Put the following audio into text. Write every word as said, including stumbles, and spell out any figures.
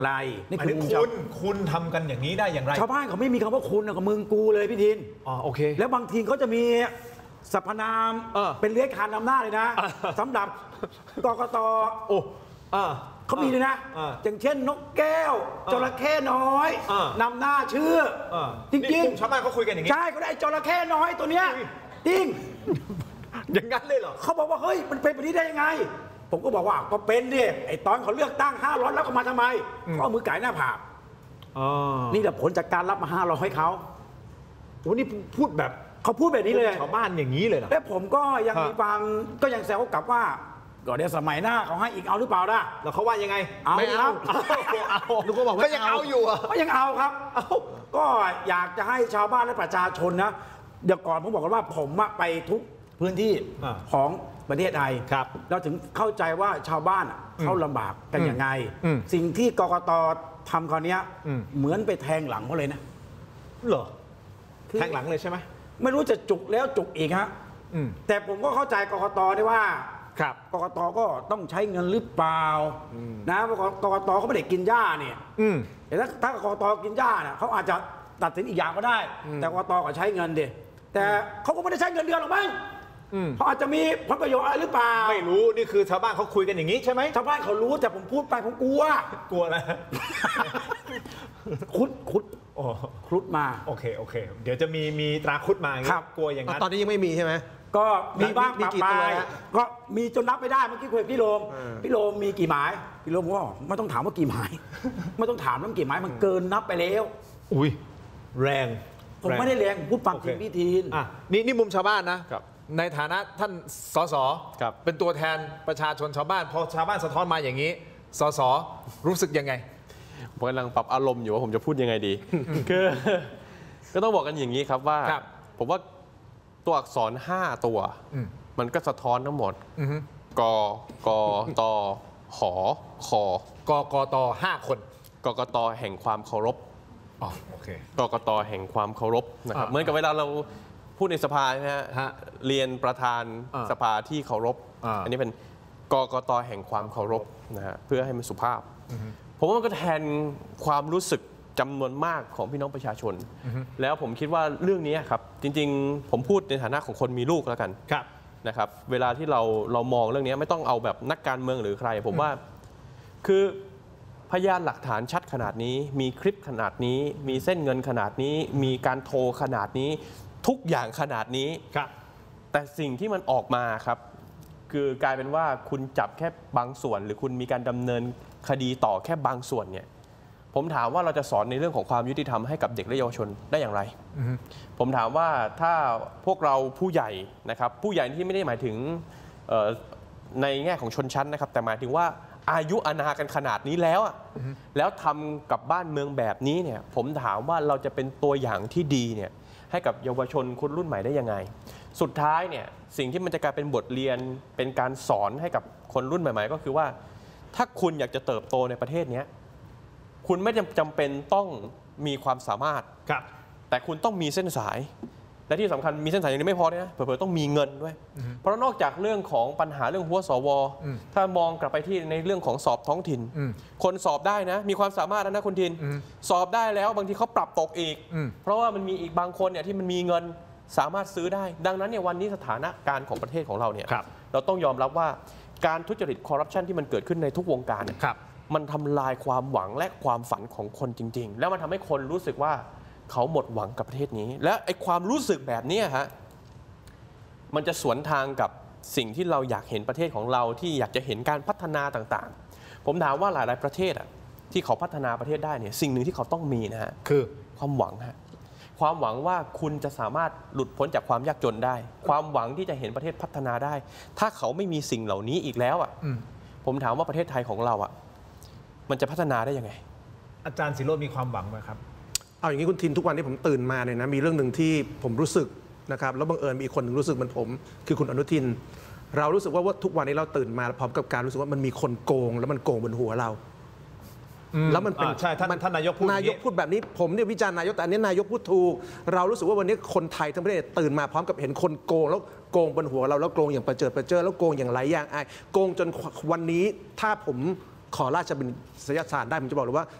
ไรนี่คือคุณคุณทำกันอย่างนี้ได้อย่างไรชาวบ้านเขาไม่มีคำว่าคุณกับมึงกูเลยพี่ทินอ๋อโอเคแล้วบางทีเขาจะมีสรรพนามเป็นเลื้อยคลานนำหน้าเลยนะสำหรับกกต. โอ้เขามีเลยนะอย่างเช่นนกแก้วจระเข้น้อยนำหน้าชื่อจริงๆชาวบ้านเขาคุยกันอย่างนี้ใช่เขาได้จระเข้น้อยตัวเนี้ยจริงอย่างนั้นเลยเหรอเขาบอกว่าเฮ้ยมันเป็นแบบนี้ได้ยังไงผมก็บอกว่าก็เป็นดิไอตอนเขาเลือกตั้งห้าร้อยแล้วก็มาทำไมเขาเอามือไก่หน้าผากนี่แหละผลจากการรับมาห้าร้อยให้เขาโอ้นี่พูดแบบเขาพูดแบบนี้เลยชาวบ้านอย่างนี้เลยเหรอแล้วผมก็ยังมีฟังก็ยังแซวกลับว่าก็เดี๋ยวสมัยหน้าเขาให้อีกเอาหรือเปล่าล่ะแล้วเขาว่ายังไงเอาครับลูกก็บอกว่ายังเอาอยู่อ่ะก็ยังเอาครับก็อยากจะให้ชาวบ้านและประชาชนนะเดี๋ยวก่อนผมบอกกันว่าผมไปทุกพื้นที่ของประเทศไทยเราถึงเข้าใจว่าชาวบ้านเขาลำบากกันยังไงสิ่งที่กกต.ทำคราวนี้เหมือนไปแทงหลังเขาเลยนะเหรอแทงหลังเลยใช่ไหมไม่รู้จะจุกแล้วจุกอีกฮะแต่ผมก็เข้าใจกกต.ได้ว่ากกต.ก็ต้องใช้เงินหรือเปล่านะเพราะกกต.เขาไม่ได้กินหญ้าเนี่ยแต่ถ้าถ้ากกต.กินหญ้าเนี่ยเขาอาจจะตัดสินอีกอย่างก็ได้แต่กกต.ก็ใช้เงินดิแต่เขาก็ไม่ได้ใช้เงินเดือนหรอกมั้งเขาอาจจะมีผลประโยชน์อะไรหรือเปล่าไม่รู้นี่คือชาวบ้านเขาคุยกันอย่างนี้ใช่ไหมชาวบ้านเขารู้แต่ผมพูดไปผมกลัวกลัวอะไรคุดคุดครุฑมาโอเคโอเคเดี๋ยวจะมีมีตราครุฑมาครับกลัวอย่างนั้นตอนนี้ยังไม่มีใช่ไหมก็มีบ้างมีกี่ตัวก็มีจนนับไม่ได้เมื่อกี้คุยกับพี่โรมพี่โรมมีกี่หมายพี่โรมว่าไม่ต้องถามว่ากี่หมายไม่ต้องถามว่ากี่หมายมันเกินนับไปแล้วอุ้ยแรงผมไม่ได้แรงพูดฟังจริงพี่ทีนอ่ะนี่นี่มุมชาวบ้านนะในฐานะท่านสสเป็นตัวแทนประชาชนชาวบ้านพอชาวบ้านสะท้อนมาอย่างนี้สสรู้สึกยังไงผมกำลังปรับอารมณ์อยู่ว่าผมจะพูดยังไงดีคือก็ต้องบอกกันอย่างนี้ครับว่าผมว่าตัวอักษรห้าตัวมันก็สะท้อนทั้งหมดกกตหคกกตห้าคนกกตแห่งความเคารพอ๋อโอเคกกตแห่งความเคารพนะครับเหมือนกับเวลาเราพูดในสภาใช่ไหมฮะเรียนประธานสภาที่เคารพอันนี้เป็นกกตแห่งความเคารพนะฮะเพื่อให้มันสุภาพผมว่ามันก็แทนความรู้สึกจำนวนมากของพี่น้องประชาชนแล้วผมคิดว่าเรื่องนี้ครับจริงๆผมพูดในฐานะของคนมีลูกแล้วกันนะครับเวลาที่เราเรามองเรื่องนี้ไม่ต้องเอาแบบนักการเมืองหรือใครผมว่าคือพยานหลักฐานชัดขนาดนี้มีคลิปขนาดนี้มีเส้นเงินขนาดนี้มีการโทรขนาดนี้ทุกอย่างขนาดนี้แต่สิ่งที่มันออกมาครับคือกลายเป็นว่าคุณจับแค่บางส่วนหรือคุณมีการดำเนินคดีต่อแค่บางส่วนเนี่ยผมถามว่าเราจะสอนในเรื่องของความยุติธรรมให้กับเด็กและเยาวชนได้อย่างไร ผมถามว่าถ้าพวกเราผู้ใหญ่นะครับผู้ใหญ่ที่ไม่ได้หมายถึงในแง่ของชนชั้นนะครับแต่หมายถึงว่าอายุอานากันขนาดนี้แล้วแล้วทำกับบ้านเมืองแบบนี้เนี่ยผมถามว่าเราจะเป็นตัวอย่างที่ดีเนี่ยให้กับเยาวชนคนรุ่นใหม่ได้ยังไงสุดท้ายเนี่ยสิ่งที่มันจะกลายเป็นบทเรียนเป็นการสอนให้กับคนรุ่นใหม่ๆก็คือว่าถ้าคุณอยากจะเติบโตในประเทศนี้คุณไม่จำเป็นต้องมีความสามารถแต่คุณต้องมีเส้นสายและที่สำคัญมีเส้นสายอย่างนี้ไม่พอนะเผลอๆต้องมีเงินด้วยเพราะนอกจากเรื่องของปัญหาเรื่องหัวสวถ้ามองกลับไปที่ในเรื่องของสอบท้องถิ่นคนสอบได้นะมีความสามารถนะคุณทินสอบได้แล้วบางทีเขาปรับตกอีกเพราะว่ามันมีอีกบางคนเนี่ยที่มันมีเงินสามารถซื้อได้ดังนั้นเนี่ยวันนี้สถานการณ์ของประเทศของเราเนี่ยเราต้องยอมรับว่าการทุจริตคอร์รัปชันที่มันเกิดขึ้นในทุกวงการเนี่ยมันทำลายความหวังและความฝันของคนจริงๆแล้วมันทำให้คนรู้สึกว่าเขาหมดหวังกับประเทศนี้และไอ้ความรู้สึกแบบนี้ฮะมันจะสวนทางกับสิ่งที่เราอยากเห็นประเทศของเราที่อยากจะเห็นการพัฒนาต่างๆผมถามว่าหลายๆประเทศอ่ะที่เขาพัฒนาประเทศได้เนี่ยสิ่งหนึ่งที่เขาต้องมีนะฮะคือความหวังฮะความหวังว่าคุณจะสามารถหลุดพ้นจากความยากจนได้ความหวังที่จะเห็นประเทศพัฒนาได้ถ้าเขาไม่มีสิ่งเหล่านี้อีกแล้วอ่ะผมถามว่าประเทศไทยของเราอ่ะมันจะพัฒนาได้ยังไงอาจารย์ศิโรจน์มีความหวังไหมครับเอาอย่างนี้คุณทินทุกวันที่ผมตื่นมาเนี่ยนะมีเรื่องหนึ่งที่ผมรู้สึกนะครับแล้วบังเอิญมีคนหนึ่งรู้สึกเหมือนผมคือคุณอนุทินเรารู้สึกว่าทุกวันนี้เราตื่นมาพร้อมกับการรู้สึกว่ามันมีคนโกงแล้วมันโกงบนหัวเราแล้วมันเป็นใช่ท่านท่านนายกพูดนายกพูดแบบนี้ผมเนี่ยวิจารณ์นายกแต่อันนี้นายกพูดถูกเรารู้สึกว่าวันนี้คนไทยทั้งประเทศตื่นมาพร้อมกับเห็นคนโกงแล้วโกงบนหัวเราแล้วโกงอย่างประเจิดประเจิดแล้วโกงอย่างไรอย่างไอโกงจนวันนี้ถ้าผมขอราชบัณฑิตยสถานได้ผมจะบอกเลยว่า